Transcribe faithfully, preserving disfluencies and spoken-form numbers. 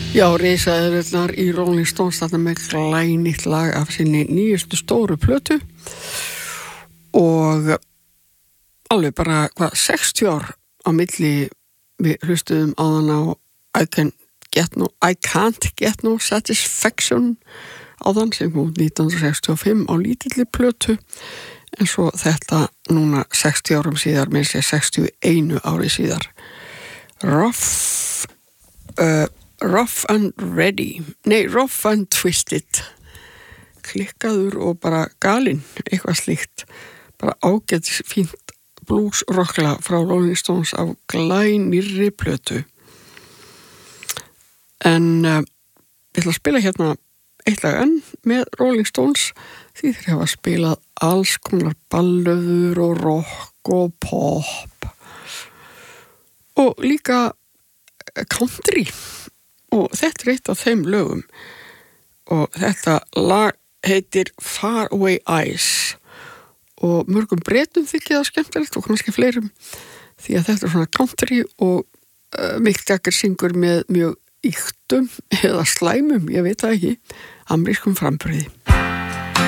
Já, risaðurnar í Rolling Stones þarna með glænýtt lag af sinni nýjustu stóru plötu og alveg bara hvað sextíu ár á milli við hlustuðum áðan á I can get no, I can't get no satisfaction áðan sem kom nítján hundruð sextíu og fimm á lítilli plötu en svo þetta núna sextíu árum síðar með sér sextíu og eitt ári síðar Rough uh, Rough and Ready nei, Rough and Twisted klikkaður og bara galinn eitthvað slíkt bara ágætt fínt blues rockla frá Rolling Stones á glænýrri plötu en uh, ég ætla að spila hérna eitt lag enn með Rolling Stones því þeir hafa spilað alls konar ballöður og rock og pop og líka country og þetta er eitt af þeim lögum og þetta lag heitir Far Away Eyes og mörgum Bretum þykir það skemmtilegt og kannski fleirum því að þetta er svona country og uh, Mick Jagger syngur með mjög ýktum eða slæmum, ég veit það ekki, amerískum framburði